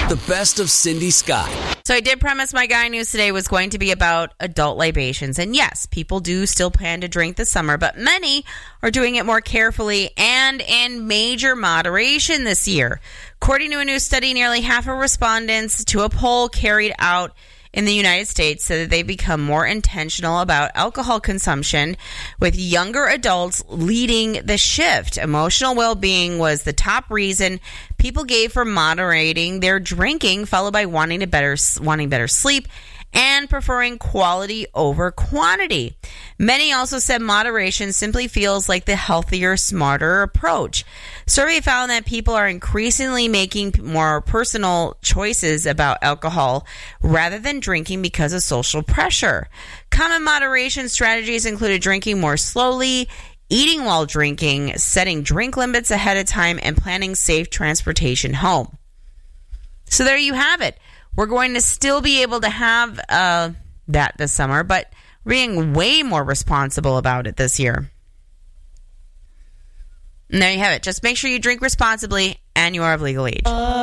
The best of Cindy Scott. So I did premise my guy news today was going to be about adult libations. And yes, people do still plan to drink this summer, but many are doing it more carefully and in major moderation this year. According to a new study, nearly half of respondents to a poll carried out in the United States said that they become more intentional about alcohol consumption, with younger adults leading the shift. Emotional well-being was the top reason people gave for moderating their drinking, followed by wanting better sleep and preferring quality over quantity. Many also said moderation simply feels like the healthier, smarter approach. Survey found that people are increasingly making more personal choices about alcohol rather than drinking because of social pressure. Common moderation strategies included drinking more slowly, eating while drinking, setting drink limits ahead of time, and planning safe transportation home. So there you have it. We're going to still be able to have that this summer, but we're being way more responsible about it this year. And there you have it. Just make sure you drink responsibly and you are of legal age.